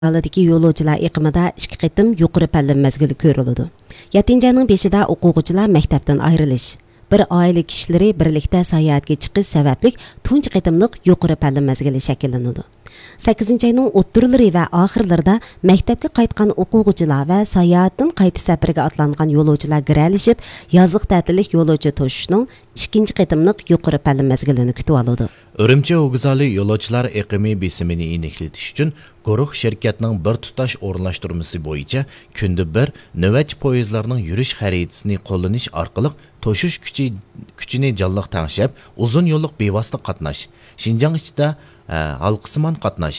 Aladagi yo'lovchilar iqimida 2 qitim yuqori pallim mezgili ko'riladi. 7-ayning 5-ida o'quvchilar maktabdan ayrilish, bir oila kishilari birlikda sayohatga chiqish sababli tunji qitimliq yuqori pallim mezgili shakllanadi. 8-ayning o'ttirlari va oxirlarida maktabga qaytgan o'quvchilar va sayohatdan qaytish safariga otlangan yo'lovchilar giralishib, yozliq ta'tillik yo'lovchi to'shishning 2 qitimliq yuqori pallim mezgilini kutib oladi. Urumchi O'g'izali yo'lovchilar iqimi besimini aniqlatish uchun guruh shirkatning bir tutash o'rinlashtirmasi bo'yicha kunda bir navbatchi poyezdlarning yurish xaritasini qo'llanish orqali to'shish kuchini jonliq tangshab, uzun yo'lliq bevosita qatnash, Xinjiang ichida halqismon qatnash,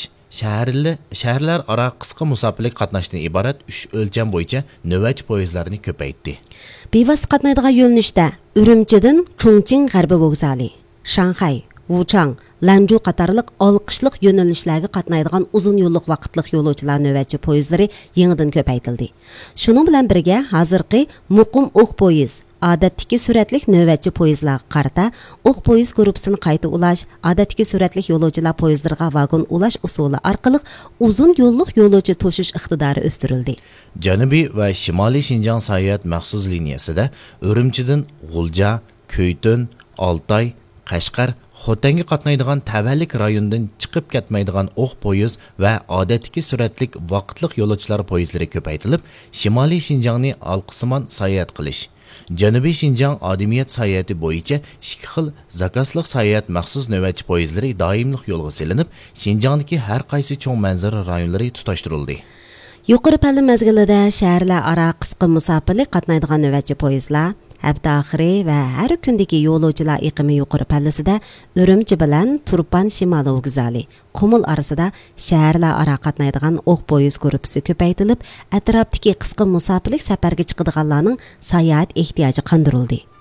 shaharlar aro qisqa musofirlik qatnashdan iborat 3 o'lcham bo'yicha navbatchi poyezdlarni ko'paytdi. Bevosita qatnaydigan yo'nalishda Urumchidan Chongqing G'arbiy vokzali, Shanxay, Wuchang, Lanzhou qatorliq olqishliq yo'nalishlarga qatnaydigan uzun yo'lliq vaqtliq yo'lovchilar navbatchi poyezdlari yangidan ko'paytirildi. Shuning bilan birga hozirgi muqim o'q poyezd, odatdagi suratlik navbatchi poyezdlarga qarata o'q poyezd gruppasini qayta ulash, odatdagi suratlik yo'lovchilar poyezdlariga vagon ulash usuli orqali uzun yo'lliq yo'lovchi to'shish iqtidori o'stirildi. Janubiy va Shimoliy Xinjiang sayohat maxsus liniyasida Urumchidan G'ulja, Ko'ytun, Oltoy, Qashqar, Xotanga qatnaydigan tavallik rayondan chiqib ketmaydigan o'q poyezd va odatdagi suratlik vaqtliq yo'lovchilar poyezdlari ko'paytirilib, Shimoliy Xinjiangni alqismon sayohat qilish, Janubiy Xinjiang odamiyat sayohati bo'yicha 2 xil zakasliq sayohat maxsus navbatchi poyezdlari doimliq yo'lga silinib, Xinjiangdagi har qaysi cho'ng manzara rayonlari tutashtirildi. Yuqori pallim mezgilida shaharlar aro qisqa musofirlik qatnaydigan navbatchi poyezdlar hafta oxiri va har kundagi yo'lovchilar iqimi yuqori pallasida Urumchi bilan Turpan Shimoliy vokzali, Qumul orasida shaharlar aro qatnaydigan o'q poyezd gruppasi ko'paytirilib, atrofdagi qisqa musofirlik safarga chiqadiganlarning sayohat ehtiyoji qondirildi.